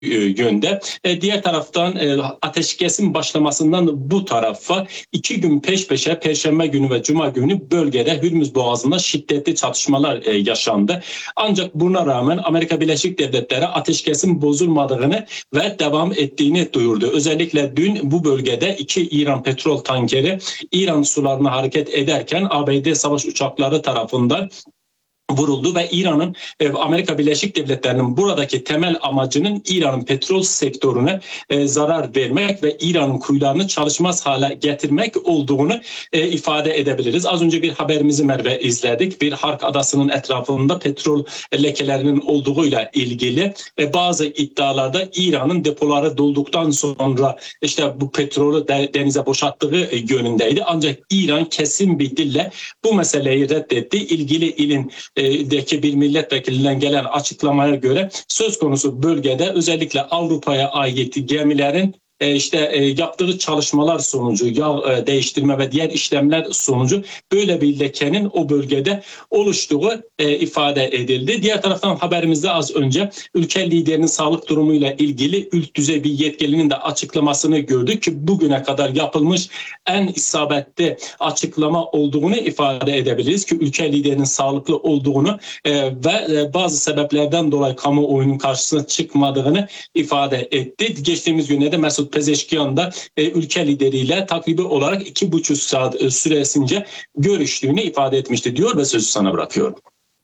yönde. Diğer taraftan ateşkesin başlamasından bu tarafa 2 gün peş peşe Perşembe günü ve Cuma günü bölgede Hürmüz Boğazı'nda şiddetli çatışmalar yaşandı. Ancak buna rağmen Amerika Birleşik Devletleri ateşkesin bozulmadığını ve devam ettiğini duyurdu. Özellikle dün bu bölgede 2 İran petrol tankeri İran sularına hareket ederken ABD savaş uçakları tarafından vuruldu ve İran'ın Amerika Birleşik Devletleri'nin buradaki temel amacının İran'ın petrol sektörüne zarar vermek ve İran'ın kuyularını çalışmaz hale getirmek olduğunu ifade edebiliriz. Az önce bir haberimizi Merve izledik. Bir Hark Adası'nın etrafında petrol lekelerinin olduğuyla ilgili bazı iddialarda İran'ın depoları dolduktan sonra işte bu petrolü denize boşalttığı yönündeydi. Ancak İran kesin bir dille bu meseleyi reddetti. İlgili ilin deki bir milletvekilinden gelen açıklamaya göre söz konusu bölgede özellikle Avrupa'ya ait gemilerin yaptığı çalışmalar sonucu, yağ değiştirme ve diğer işlemler sonucu böyle bir lekenin o bölgede oluştuğu ifade edildi. Diğer taraftan haberimizde az önce ülke liderinin sağlık durumuyla ilgili üst düzey bir yetkilinin de açıklamasını gördük ki bugüne kadar yapılmış en isabetli açıklama olduğunu ifade edebiliriz ki ülke liderinin sağlıklı olduğunu ve bazı sebeplerden dolayı kamuoyunun karşısına çıkmadığını ifade etti. Geçtiğimiz günlerde Mesut Pezeşkiyan da ülke lideriyle takribi olarak 2,5 saat süresince görüştüğünü ifade etmişti diyor ve sözü sana bırakıyorum.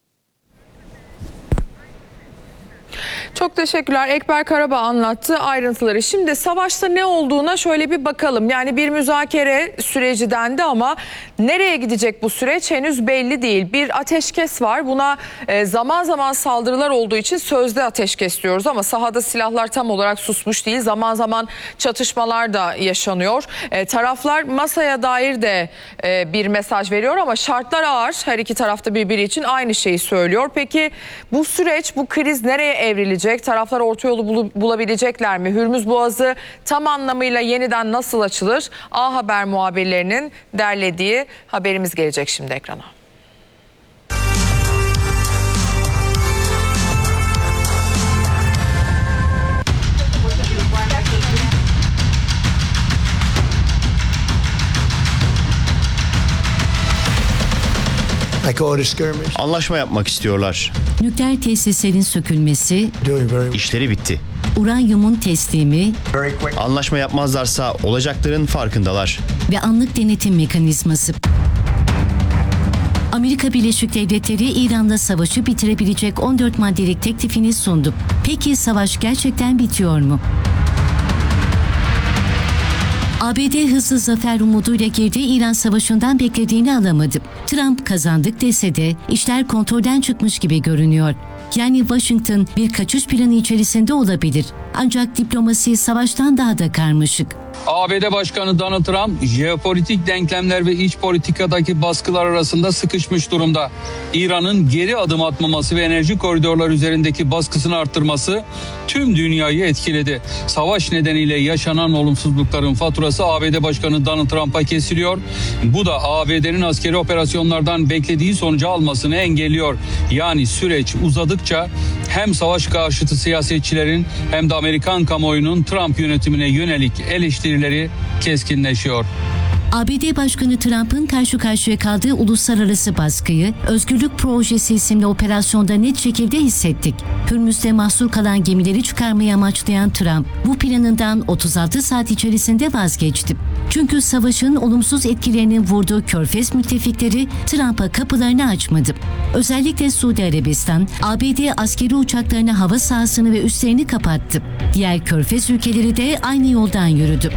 Çok teşekkürler. Ekber Karabağ anlattı ayrıntıları. Şimdi savaşta ne olduğuna şöyle bir bakalım. Yani bir müzakere süreci dendi ama nereye gidecek bu süreç henüz belli değil. Bir ateşkes var. Buna zaman zaman saldırılar olduğu için sözde ateşkes diyoruz ama sahada silahlar tam olarak susmuş değil. Zaman zaman çatışmalar da yaşanıyor. Taraflar masaya dair de bir mesaj veriyor ama şartlar ağır. Her iki tarafta birbiri için aynı şeyi söylüyor. Peki bu süreç, bu kriz nereye evrilecek? Taraflar orta yolu bulabilecekler mi? Hürmüz Boğazı tam anlamıyla yeniden nasıl açılır? A Haber muhabirlerinin derlediği haberimiz gelecek şimdi ekrana. Anlaşma yapmak istiyorlar. Nükleer tesislerin sökülmesi, İşleri bitti. uranyumun teslimi Anlaşma yapmazlarsa olacakların farkındalar. ve anlık denetim mekanizması. Amerika Birleşik Devletleri İran'da savaşı bitirebilecek 14 maddelik teklifini sundu. Peki savaş gerçekten bitiyor mu? ABD hızlı zafer umuduyla girdi, İran savaşından beklediğini alamadı. Trump kazandık dese de işler kontrolden çıkmış gibi görünüyor. Yani Washington bir kaçış planı içerisinde olabilir. Ancak diplomasi savaştan daha da karmaşık. ABD Başkanı Donald Trump, jeopolitik denklemler ve iç politikadaki baskılar arasında sıkışmış durumda. İran'ın geri adım atmaması ve enerji koridorları üzerindeki baskısını arttırması tüm dünyayı etkiledi. Savaş nedeniyle yaşanan olumsuzlukların faturası ABD Başkanı Donald Trump'a kesiliyor. Bu da ABD'nin askeri operasyonlardan beklediği sonucu almasını engelliyor. Yani süreç uzadıkça hem savaş karşıtı siyasetçilerin hem de Amerikan kamuoyunun Trump yönetimine yönelik eleştirileri keskinleşiyor. ABD Başkanı Trump'ın karşı karşıya kaldığı uluslararası baskıyı Özgürlük Projesi isimli operasyonda net şekilde hissettik. Hürmüz'de mahsur kalan gemileri çıkarmayı amaçlayan Trump bu planından 36 saat içerisinde vazgeçti. Çünkü savaşın olumsuz etkilerinin vurduğu Körfez müttefikleri Trump'a kapılarını açmadı. Özellikle Suudi Arabistan, ABD askeri uçaklarına hava sahasını ve üslerini kapattı. Diğer Körfez ülkeleri de aynı yoldan yürüdü.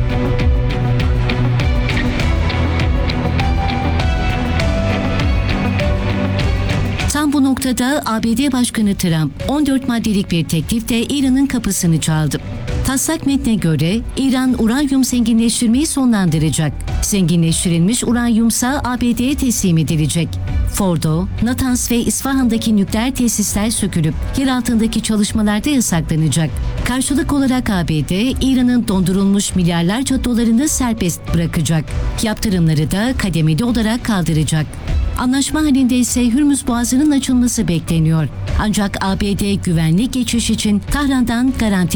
Tam bu noktada ABD Başkanı Trump 14 maddelik bir teklifle İran'ın kapısını çaldı. Taslak metne göre İran uranyum zenginleştirmeyi sonlandıracak. Zenginleştirilmiş uranyumsa ABD'ye teslim edilecek. Fordo, Natanz ve İsfahan'daki nükleer tesisler sökülüp yer altındaki çalışmalarda yasaklanacak. Karşılık olarak ABD, İran'ın dondurulmuş milyarlarca dolarını serbest bırakacak. Yaptırımları da kademeli olarak kaldıracak. Anlaşma halinde ise Hürmüz Boğazı'nın açılması bekleniyor. Ancak ABD güvenli geçiş için Tahran'dan garanti